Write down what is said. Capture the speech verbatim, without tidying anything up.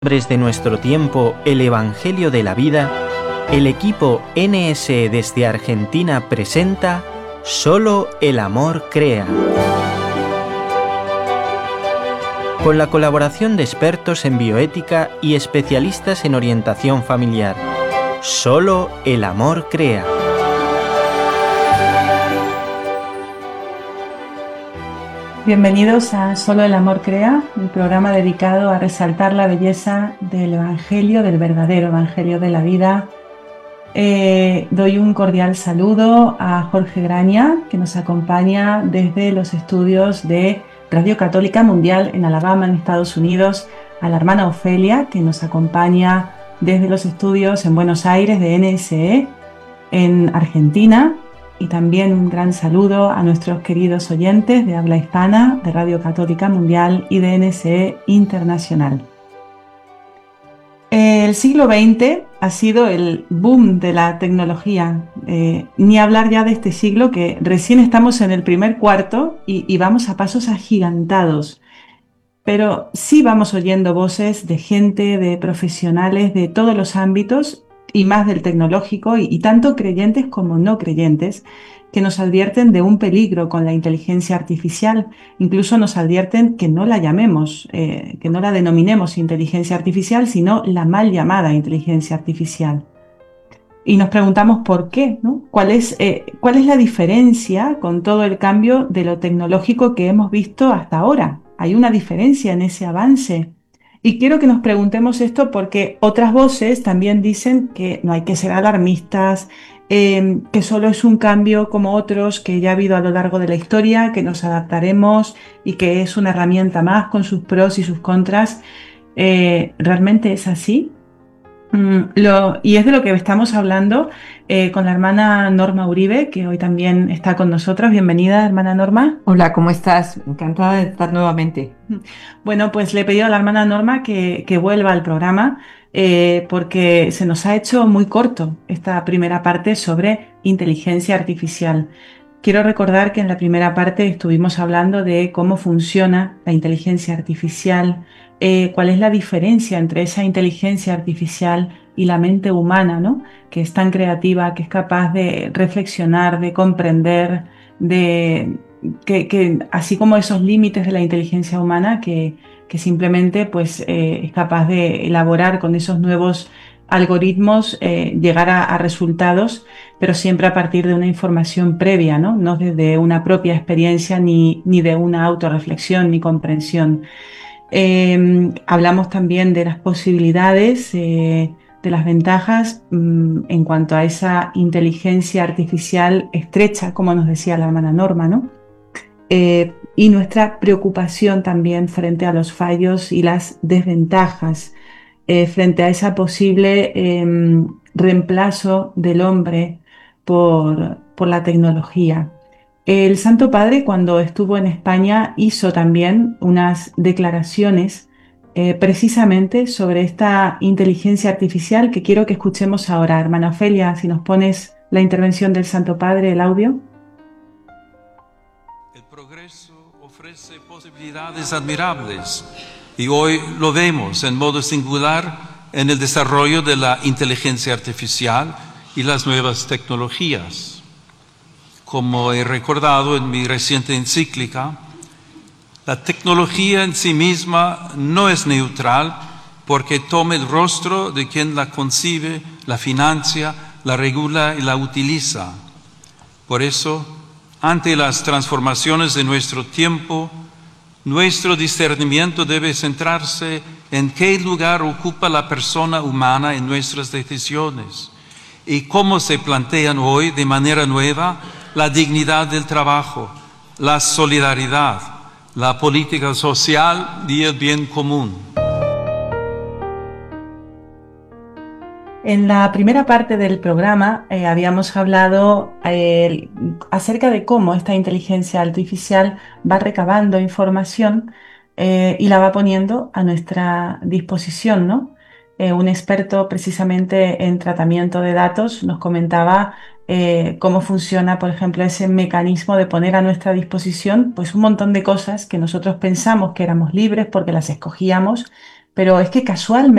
Hombres de nuestro tiempo, el Evangelio de la vida, el equipo N S E desde Argentina presenta Solo el amor crea. Con la colaboración de expertos en bioética y especialistas en orientación familiar. Solo el amor crea. Bienvenidos a Solo el amor crea, un programa dedicado a resaltar la belleza del Evangelio, del verdadero Evangelio de la vida. Eh, doy un cordial saludo a Jorge Graña, que nos acompaña desde los estudios de Radio Católica Mundial en Alabama, en Estados Unidos, a la hermana Ofelia, que nos acompaña desde los estudios en Buenos Aires de N S E en Argentina. Y también un gran saludo a nuestros queridos oyentes de habla hispana, de Radio Católica Mundial y de N S E Internacional. El siglo veinte ha sido el boom de la tecnología. Eh, ni hablar ya de este siglo, que recién estamos en el primer cuarto y, y vamos a pasos agigantados. Pero sí vamos oyendo voces de gente, de profesionales de todos los ámbitos, y más del tecnológico, y, y tanto creyentes como no creyentes, que nos advierten de un peligro con la inteligencia artificial. Incluso nos advierten que no la llamemos, eh, que no la denominemos inteligencia artificial, sino la mal llamada inteligencia artificial. Y nos preguntamos por qué, ¿no? ¿Cuál es, eh, cuál es la diferencia con todo el cambio de lo tecnológico que hemos visto hasta ahora? ¿Hay una diferencia en ese avance? Y quiero que nos preguntemos esto porque otras voces también dicen que no hay que ser alarmistas, eh, que solo es un cambio como otros que ya ha habido a lo largo de la historia, que nos adaptaremos y que es una herramienta más con sus pros y sus contras. Eh, ¿realmente es así? Mm, lo, y es de lo que estamos hablando eh, con la hermana Norma Uribe, que hoy también está con nosotros. Bienvenida, hermana Norma. Hola, ¿cómo estás? Encantada de estar nuevamente. Bueno, pues le he pedido a la hermana Norma que, que vuelva al programa eh, porque se nos ha hecho muy corto esta primera parte sobre inteligencia artificial. Quiero recordar que en la primera parte estuvimos hablando de cómo funciona la inteligencia artificial, eh, cuál es la diferencia entre esa inteligencia artificial y la mente humana, ¿no? Que es tan creativa, que es capaz de reflexionar, de comprender, de que, que así como esos límites de la inteligencia humana, que, que simplemente pues, eh, es capaz de elaborar con esos nuevos algoritmos, eh, llegar a, a resultados, pero siempre a partir de una información previa, ¿no? No desde una propia experiencia ni, ni de una autorreflexión ni comprensión. Eh, hablamos también de las posibilidades, eh, de las ventajas mmm, en cuanto a esa inteligencia artificial estrecha, como nos decía la hermana Norma, ¿no? Eh, y nuestra preocupación también frente a los fallos y las desventajas, eh, frente a ese posible eh, reemplazo del hombre por, por la tecnología. El Santo Padre, cuando estuvo en España, hizo también unas declaraciones eh, precisamente sobre esta inteligencia artificial que quiero que escuchemos ahora. Hermana Ofelia, si nos pones la intervención del Santo Padre, el audio. El progreso ofrece posibilidades admirables y hoy lo vemos en modo singular en el desarrollo de la inteligencia artificial y las nuevas tecnologías. Como he recordado en mi reciente encíclica, la tecnología en sí misma no es neutral porque toma el rostro de quien la concibe, la financia, la regula y la utiliza. Por eso, ante las transformaciones de nuestro tiempo, nuestro discernimiento debe centrarse en qué lugar ocupa la persona humana en nuestras decisiones y cómo se plantean hoy de manera nueva la dignidad del trabajo, la solidaridad, la política social y el bien común. En la primera parte del programa eh, habíamos hablado eh, acerca de cómo esta inteligencia artificial va recabando información eh, y la va poniendo a nuestra disposición, ¿no? Eh, un experto precisamente en tratamiento de datos nos comentaba eh, cómo funciona, por ejemplo, ese mecanismo de poner a nuestra disposición pues un montón de cosas que nosotros pensamos que éramos libres porque las escogíamos, pero es que casualmente